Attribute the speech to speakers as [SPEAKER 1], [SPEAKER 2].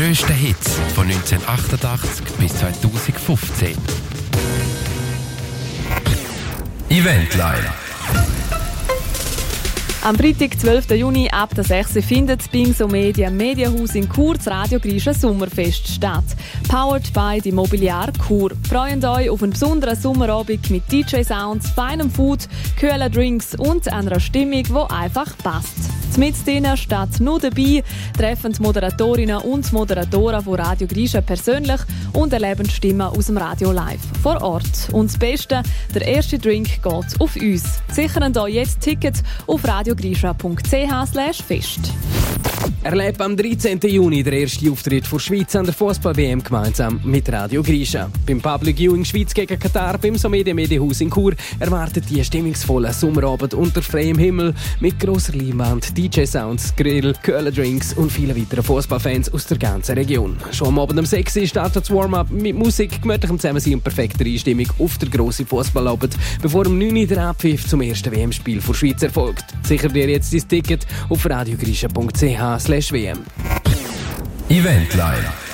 [SPEAKER 1] grössten Hits von 1988 bis 2015. Eventline.
[SPEAKER 2] Am Freitag, 12. Juni ab der 6. findet das Bingso Media Medienhaus in Chur das Radio Grischa Sommerfest statt. Powered by die Mobiliar Chur. Freut euch auf einen besonderen Sommerabend mit DJ-Sounds, feinem Food, kühlen Drinks und einer Stimmung, die einfach passt. Mit denen steht nur dabei, treffen die Moderatorinnen und Moderatoren von Radio Grischa persönlich und erleben die Stimmen aus dem Radio live vor Ort. Und das Beste, der erste Drink geht auf uns. Sichern euch jetzt Tickets auf radiogrischa.ch/fest.
[SPEAKER 3] Erlebt am 13. Juni der erste Auftritt der Schweiz an der Fußball-WM gemeinsam mit Radio Grischa. Beim Public Viewing Schweiz gegen Katar beim Somedia Medienhaus in Chur erwartet die stimmungsvolle Sommerabend unter freiem Himmel mit grosser Leinwand, DJ-Sounds, Grill, kühlen Drinks und vielen weiteren Fußballfans aus der ganzen Region. Schon am Abend um 6 Uhr startet das Warm-up mit Musik, gemütlichem Zusammensein und perfekter Einstimmung auf der grossen Fußballabend, bevor um 9 Uhr der Abpfiff zum ersten WM-Spiel der Schweiz erfolgt. Sicher dir jetzt dein Ticket auf radiogrischa.ch/WM.
[SPEAKER 1] Eventline.